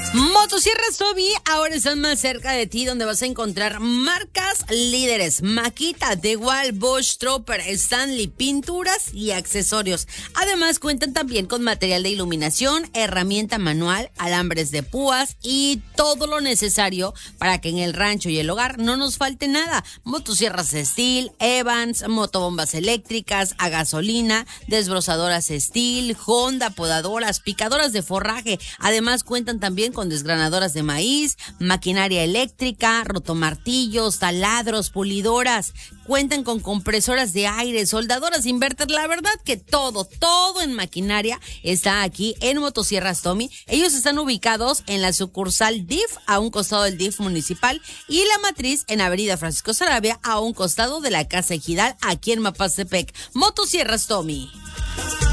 Motosierras Toby ahora están más cerca de ti, donde vas a encontrar marcas líderes, Makita, DeWalt, Bosch, Tropper, Stanley, pinturas y accesorios. Además cuentan también con material de iluminación, herramienta manual, alambres de púas y todo lo necesario para que en el rancho y el hogar no nos falte nada. Motosierras Steel, Evans, motobombas eléctricas, a gasolina, desbrozadoras Steel, Honda, podadoras, picadoras de forraje. Además cuentan también con desgranadoras de maíz, maquinaria eléctrica, rotomartillos, taladros, pulidoras. Cuentan con compresoras de aire, soldadoras inverter. La verdad que todo en maquinaria está aquí en Motosierras Tommy. Ellos están ubicados en la sucursal DIF, a un costado del DIF municipal, y la matriz en Avenida Francisco Sarabia, a un costado de la Casa Ejidal, aquí en Mapastepec. Motosierras Tommy.